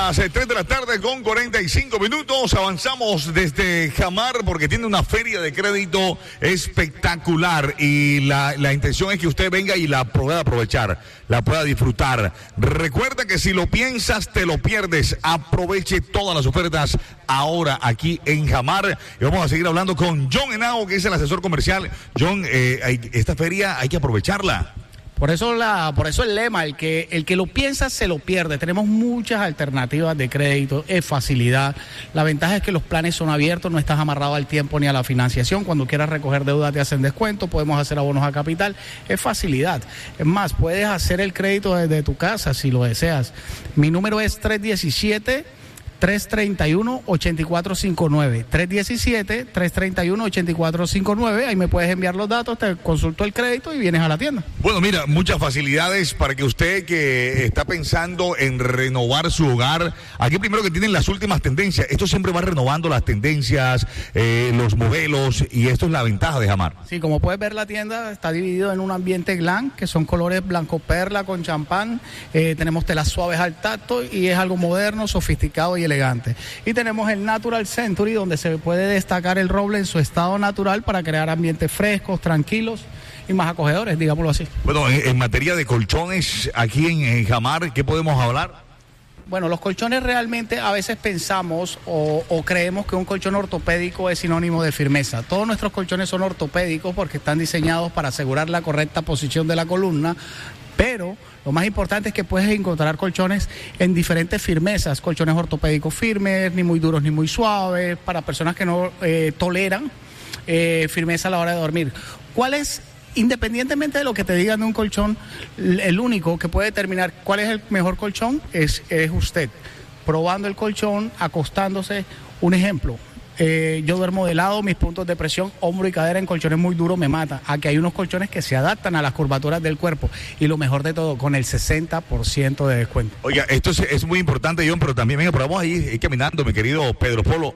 las 3 de la tarde con 45 minutos. Avanzamos desde Jamar porque tiene una feria de crédito espectacular y la intención es que usted venga y la pueda aprovechar, la pueda disfrutar. Recuerda que si lo piensas, te lo pierdes. Aproveche todas las ofertas ahora aquí en Jamar. Y vamos a seguir hablando con John Henao, que es el asesor comercial. John, esta feria hay que aprovecharla. Por eso el lema, el que lo piensa se lo pierde. Tenemos muchas alternativas de crédito, es facilidad. La ventaja es que los planes son abiertos, no estás amarrado al tiempo ni a la financiación. Cuando quieras recoger deuda te hacen descuento, podemos hacer abonos a capital, es facilidad. Es más, puedes hacer el crédito desde tu casa si lo deseas. Mi número es 317-331-8459. 317-331-8459. Ahí me puedes enviar los datos, te consulto el crédito y vienes a la tienda. Bueno, mira, muchas facilidades para que usted que está pensando en renovar su hogar. Aquí primero que tienen las últimas tendencias. Esto siempre va renovando las tendencias, los modelos, y esto es la ventaja de Jamar. Sí, como puedes ver, la tienda está dividido en un ambiente glam, que son colores blanco perla con champán. Tenemos telas suaves al tacto y es algo moderno, sofisticado y elegante. Y tenemos el Natural Century, donde se puede destacar el roble en su estado natural para crear ambientes frescos, tranquilos y más acogedores, digámoslo así. Bueno, en materia de colchones, aquí en Jamar, ¿qué podemos hablar? Bueno, los colchones realmente a veces pensamos o creemos que un colchón ortopédico es sinónimo de firmeza. Todos nuestros colchones son ortopédicos porque están diseñados para asegurar la correcta posición de la columna, pero lo más importante es que puedes encontrar colchones en diferentes firmezas, colchones ortopédicos firmes, ni muy duros ni muy suaves, para personas que no toleran firmeza a la hora de dormir. ¿Cuál es, independientemente de lo que te digan de un colchón, el único que puede determinar cuál es el mejor colchón es usted? Probando el colchón, acostándose. Un ejemplo. Yo duermo de lado, mis puntos de presión, hombro y cadera en colchones muy duros me matan. Aquí hay unos colchones que se adaptan a las curvaturas del cuerpo y lo mejor de todo, con el 60% de descuento. Oiga, esto es muy importante, John, pero también, venga, pero vamos a ir caminando, mi querido Pedro Polo.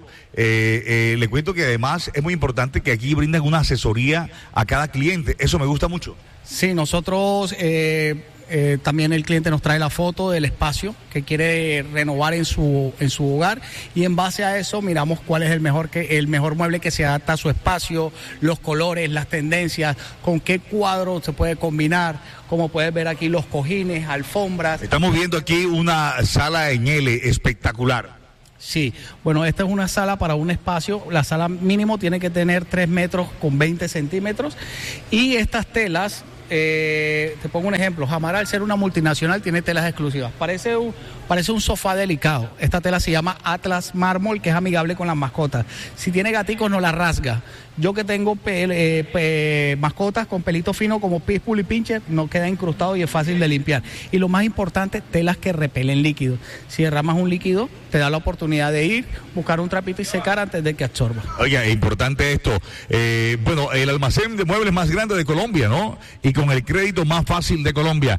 Le cuento que además es muy importante que aquí brinden una asesoría a cada cliente. Eso me gusta mucho. Sí, nosotros... también el cliente nos trae la foto del espacio que quiere renovar en su hogar y en base a eso miramos cuál es el mejor mueble que se adapta a su espacio, los colores, las tendencias, con qué cuadro se puede combinar. Como puedes ver aquí, los cojines, alfombras. Estamos viendo aquí una sala en L espectacular. Sí, bueno, esta es una sala para un espacio. La sala mínimo tiene que tener 3 metros con 20 centímetros y estas telas, te pongo un ejemplo. Jamar, al ser una multinacional, tiene telas exclusivas. Parece un sofá delicado. Esta tela se llama Atlas Mármol, que es amigable con las mascotas. Si tiene gaticos, no la rasga. Yo que tengo mascotas con pelito fino como Pitbull y Pinscher, no queda incrustado y es fácil de limpiar. Y lo más importante, telas que repelen líquidos. Si derramas un líquido, te da la oportunidad de ir, buscar un trapito y secar antes de que absorba. Oiga, es importante esto. Bueno, el almacén de muebles más grande de Colombia, ¿no? Y con el crédito más fácil de Colombia.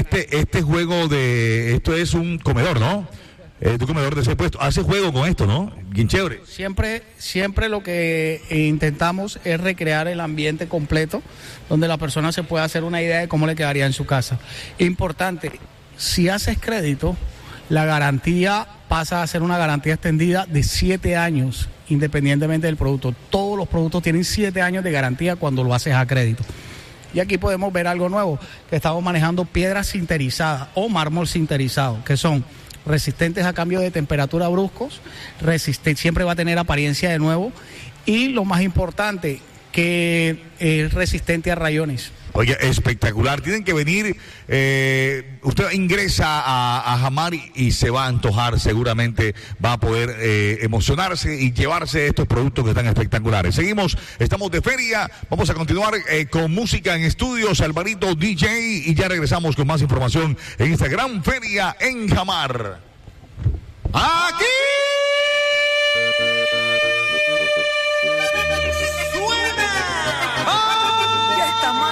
Esto es un comedor, ¿no? Tu comedor de ese puesto. Hace juego con esto, ¿no? Bien chévere. Siempre lo que intentamos es recrear el ambiente completo, donde la persona se pueda hacer una idea de cómo le quedaría en su casa. Importante, si haces crédito, la garantía pasa a ser una garantía extendida de 7 años, independientemente del producto. Todos los productos tienen 7 años de garantía cuando lo haces a crédito. Y aquí podemos ver algo nuevo, que estamos manejando piedras sinterizadas o mármol sinterizado, que son resistentes a cambio de temperatura bruscos, siempre va a tener apariencia de nuevo y lo más importante, que es resistente a rayones. Oye, espectacular. Tienen que venir. Usted ingresa a Jamar y se va a antojar. Seguramente va a poder emocionarse y llevarse estos productos que están espectaculares. Seguimos, estamos de feria. Vamos a continuar con música en estudios. Alvarito DJ. Y ya regresamos con más información en esta gran feria en Jamar. ¡Aquí!